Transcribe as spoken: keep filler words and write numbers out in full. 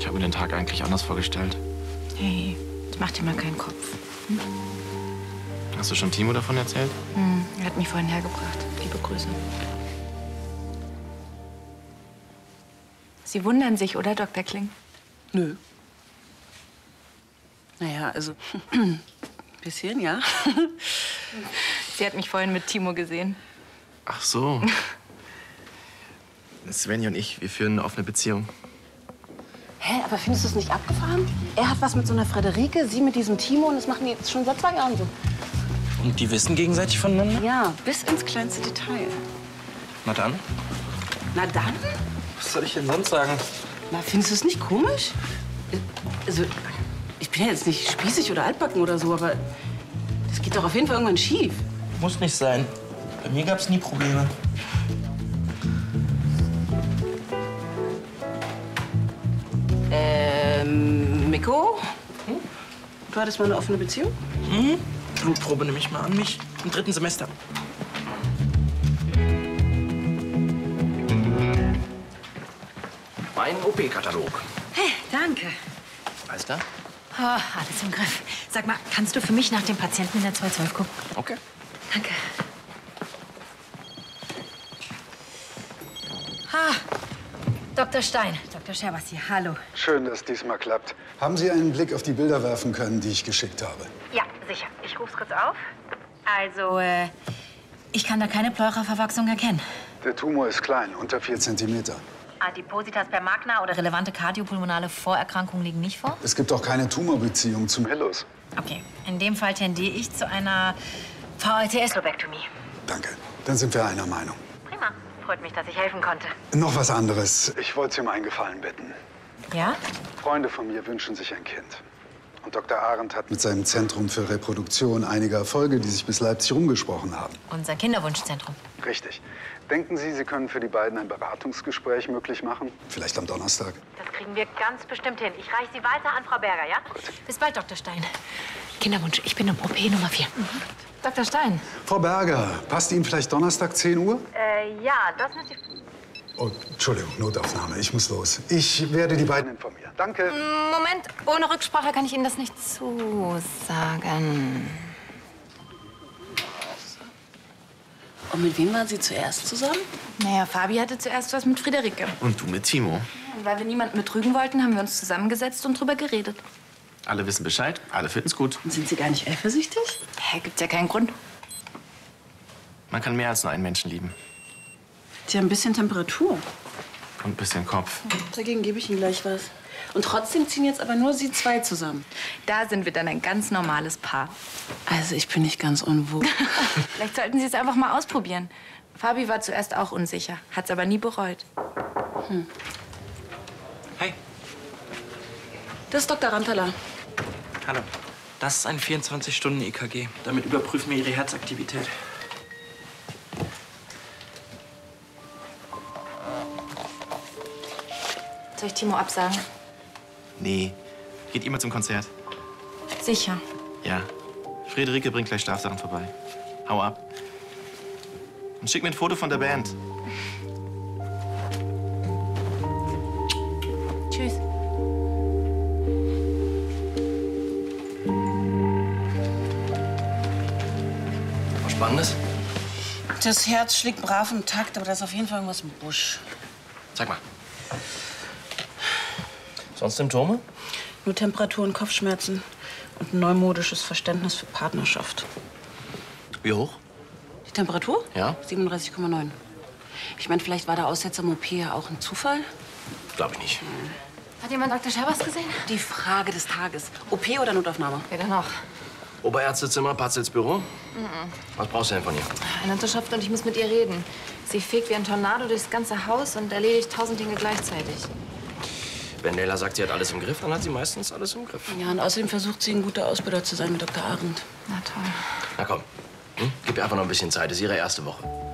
Ich habe mir den Tag eigentlich anders vorgestellt. Hey, jetzt mach dir mal keinen Kopf. Hm? Hast du schon Timo davon erzählt? Hm, er hat mich vorhin hergebracht. Liebe Grüße. Sie wundern sich, oder, Doktor Kling? Nö. Naja, also, ein bisschen, ja. Sie hat mich vorhin mit Timo gesehen. Ach so. Svenja und ich, wir führen eine offene Beziehung. Hä, aber findest du es nicht abgefahren? Er hat was mit so einer Frederike, sie mit diesem Timo, und das machen die jetzt schon seit zwei Jahren so. Und die wissen gegenseitig voneinander? Ja, bis ins kleinste Detail. Na dann. Na dann? Was soll ich denn sonst sagen? Na, findest du es nicht komisch? Also, ich bin ja jetzt nicht spießig oder altbacken oder so, aber das geht doch auf jeden Fall irgendwann schief. Muss nicht sein. Bei mir gab's nie Probleme. Ähm, Mikko? Hm? Du hattest mal eine offene Beziehung? Mhm. Blutprobe nehme ich mal an mich. Im dritten Semester. Mein O P-Katalog. Hey, danke. Alles klar? Oh, alles im Griff. Sag mal, kannst du für mich nach dem Patienten in der zwei zwölf gucken? Okay. Danke. Ah, Doktor Stein, Doktor Scherbas hier, hallo. Schön, dass diesmal klappt. Haben Sie einen Blick auf die Bilder werfen können, die ich geschickt habe? Ja, sicher. Ich ruf's kurz auf. Also, äh, ich kann da keine Pleuraverwachsung erkennen. Der Tumor ist klein, unter vier Zentimeter. Adipositas per magna oder relevante kardiopulmonale Vorerkrankungen liegen nicht vor? Es gibt auch keine Tumorbeziehung zum Hillus. Okay, in dem Fall tendiere ich zu einer V L T S-Lobektomie. Danke, dann sind wir einer Meinung. Prima. Freut mich, dass ich helfen konnte. Noch was anderes. Ich wollte Sie um einen Gefallen bitten. Ja? Freunde von mir wünschen sich ein Kind. Und Doktor Arendt hat mit seinem Zentrum für Reproduktion einige Erfolge, die sich bis Leipzig rumgesprochen haben. Unser Kinderwunschzentrum. Richtig. Denken Sie, Sie können für die beiden ein Beratungsgespräch möglich machen? Vielleicht am Donnerstag? Das kriegen wir ganz bestimmt hin. Ich reiche Sie weiter an Frau Berger, ja? Gut. Bis bald, Doktor Stein. Kinderwunsch, ich bin im O P Nummer vier. Mhm. Doktor Stein. Frau Berger, passt Ihnen vielleicht Donnerstag zehn Uhr? Äh, ja, das müsste ich... Oh, Entschuldigung, Notaufnahme. Ich muss los. Ich werde die beiden informieren. Danke. Moment, ohne Rücksprache kann ich Ihnen das nicht zusagen. Und mit wem waren Sie zuerst zusammen? Naja, Fabi hatte zuerst was mit Friederike. Und du mit Timo. Und weil wir niemanden betrügen wollten, haben wir uns zusammengesetzt und drüber geredet. Alle wissen Bescheid, alle finden's gut. Und sind Sie gar nicht eifersüchtig? Hä, gibt's ja keinen Grund. Man kann mehr als nur einen Menschen lieben. Sie haben ein bisschen Temperatur. Und ein bisschen Kopf. Dagegen gebe ich Ihnen gleich was. Und trotzdem ziehen jetzt aber nur Sie zwei zusammen. Da sind wir dann ein ganz normales Paar. Also ich bin nicht ganz unwohl. Vielleicht sollten Sie es einfach mal ausprobieren. Fabi war zuerst auch unsicher, hat's aber nie bereut. Hm. Hey. Das ist Doktor Rantala. Hallo. Das ist ein vierundzwanzig Stunden E K G. Damit überprüfen wir Ihre Herzaktivität. Soll ich Timo absagen? Nee. Geht ihr mal zum Konzert? Sicher. Ja. Friederike bringt gleich Strafsachen vorbei. Hau ab. Und schick mir ein Foto von der Band. Tschüss. Was Spannendes? Das Herz schlägt brav im Takt, aber da ist auf jeden Fall irgendwas im Busch. Zeig mal. Sonst Symptome? Nur Temperatur und Kopfschmerzen und ein neumodisches Verständnis für Partnerschaft. Wie hoch? Die Temperatur? Ja? siebenunddreißig Komma neun. Ich meine, vielleicht war der Aussetzer im O P ja auch ein Zufall. Glaube ich nicht. Hat jemand Doktor Scherbas gesehen? Die Frage des Tages. O P oder Notaufnahme? Weder noch. Oberärztezimmer, Patzels Büro? Mhm. Was brauchst du denn von ihr? Eine Unterschrift und ich muss mit ihr reden. Sie fegt wie ein Tornado durchs ganze Haus und erledigt tausend Dinge gleichzeitig. Wenn Nella sagt, sie hat alles im Griff, dann hat sie meistens alles im Griff. Ja, und außerdem versucht sie, ein guter Ausbilder zu sein mit Doktor Arendt. Na toll. Na komm, hm? Gib ihr einfach noch ein bisschen Zeit. Das ist ihre erste Woche.